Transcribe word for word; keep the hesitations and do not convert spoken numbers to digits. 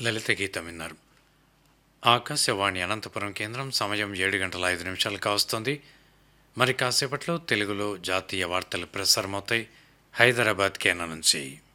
లలిత గీతం విన్నారు. ఆకాశవాణి అనంతపురం కేంద్రం. సమయం ఏడు గంటల ఐదు నిమిషాలు కావస్తోంది. మరి కాసేపట్లో తెలుగులో జాతీయ వార్తలు ప్రసారమవుతాయి హైదరాబాద్ కేంద్రం నుంచి.